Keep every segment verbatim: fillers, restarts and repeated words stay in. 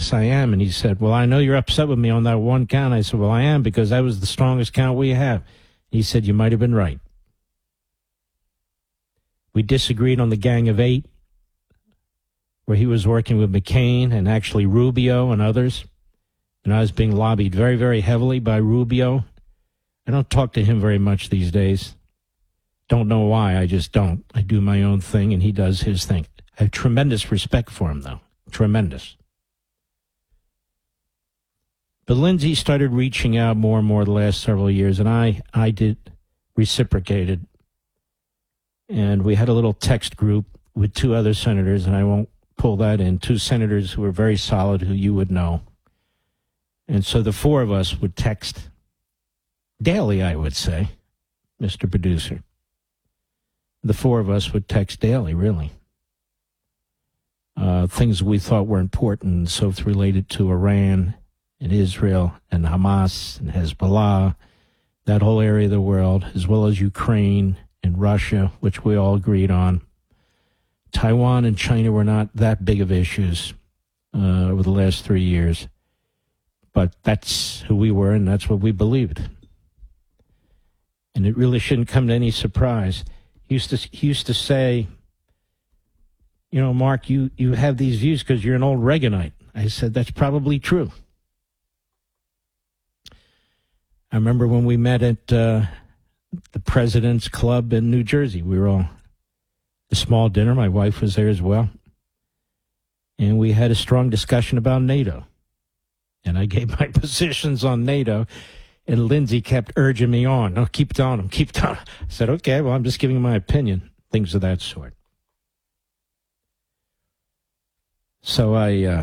yes, I am. And he said, well, I know you're upset with me on that one count. I said, well, I am, because that was the strongest count we have. He said, you might have been right. We disagreed on the Gang of Eight, where he was working with McCain and actually Rubio and others. And I was being lobbied very, very heavily by Rubio. I don't talk to him very much these days. Don't know why, I just don't. I do my own thing, and he does his thing. I have tremendous respect for him, though. Tremendous. But Lindsey started reaching out more and more the last several years, and I, I did reciprocated. And we had a little text group with two other senators, and I won't pull that in, two senators who were very solid, who you would know. And so the four of us would text daily, I would say, Mister Producer. The four of us would text daily, really. Uh, things we thought were important, so it's related to Iran and Israel and Hamas and Hezbollah, that whole area of the world, as well as Ukraine and Russia, which we all agreed on. Taiwan and China were not that big of issues uh, over the last three years. But that's who we were, and that's what we believed. And it really shouldn't come to any surprise. He used to, he used to say, you know, Mark, you, you have these views because you're an old Reaganite. I said, that's probably true. I remember when we met at uh, the President's Club in New Jersey. We were all a small dinner. My wife was there as well. And we had a strong discussion about NATO. And I gave my positions on NATO. And Lindsey kept urging me on. No, keep telling him, keep telling him. I said, okay, well, I'm just giving my opinion. Things of that sort. So I, uh,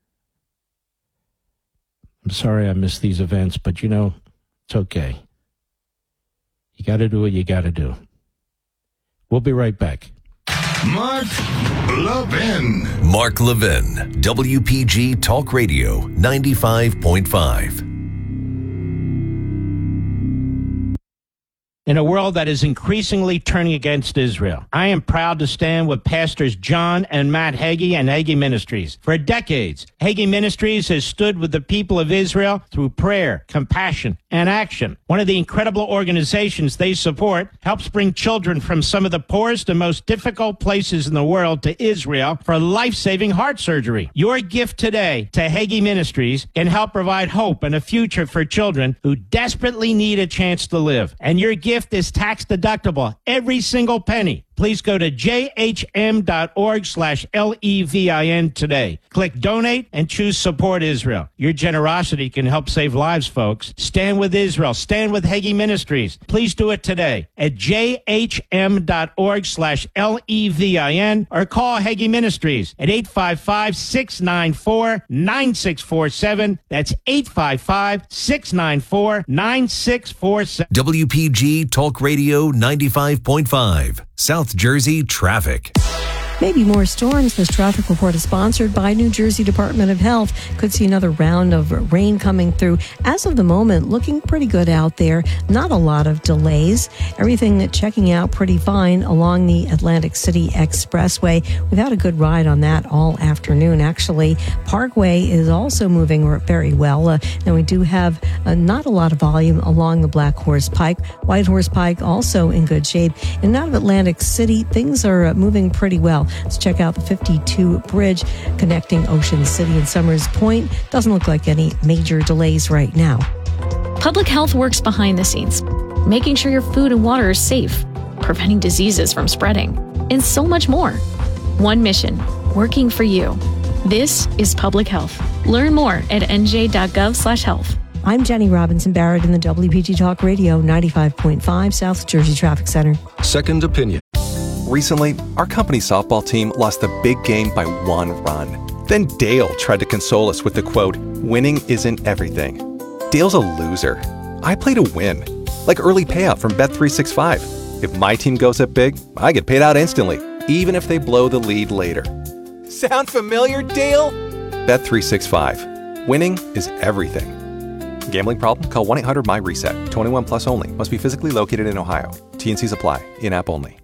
I'm sorry I missed these events, but, you know, it's okay. You got to do what you got to do. We'll be right back. Mark Levin. Mark Levin, W P G Talk Radio, ninety-five point five. In a world that is increasingly turning against Israel, I am proud to stand with Pastors John and Matt Hagee and Hagee Ministries. For decades, Hagee Ministries has stood with the people of Israel through prayer, compassion, and action. One of the incredible organizations they support helps bring children from some of the poorest and most difficult places in the world to Israel for life-saving heart surgery. Your gift today to Hagee Ministries can help provide hope and a future for children who desperately need a chance to live. And your gift is tax deductible, every single penny. Please go to jhm.org slash L-E-V-I-N today. Click donate and choose support Israel. Your generosity can help save lives, folks. Stand with Israel. Stand with Hagee Ministries. Please do it today at jhm.org slash L-E-V-I-N or call Hagee Ministries at eight five five, six nine four, nine six four seven. That's eight five five, six nine four, nine six four seven. W P G Talk Radio ninety-five point five. South Jersey traffic. Maybe more storms. This traffic report is sponsored by New Jersey Department of Health. Could see another round of rain coming through. As of the moment, looking pretty good out there. Not a lot of delays. Everything checking out pretty fine along the Atlantic City Expressway. We've had a good ride on that all afternoon. Actually, Parkway is also moving very well. Uh, and we do have uh, not a lot of volume along the Black Horse Pike. White Horse Pike also in good shape. And out of Atlantic City, things are uh, moving pretty well. Let's check out the fifty-two bridge connecting Ocean City and Summers Point. Doesn't look like any major delays right now. Public health works behind the scenes, making sure your food and water is safe, preventing diseases from spreading, and so much more. One mission, working for you. This is public health. Learn more at n j dot gov slash health. I'm Jenny Robinson Barrett in the W P G Talk Radio ninety-five point five South Jersey Traffic Center. Second opinion. Recently, our company softball team lost the big game by one run. Then Dale tried to console us with the quote, "Winning isn't everything." Dale's a loser. I play to win. Like early payout from Bet three sixty-five. If my team goes up big, I get paid out instantly, even if they blow the lead later. Sound familiar, Dale? Bet three sixty-five. Winning is everything. Gambling problem? Call one eight hundred M Y RESET. twenty-one plus only. Must be physically located in Ohio. T and C's apply. In-app only.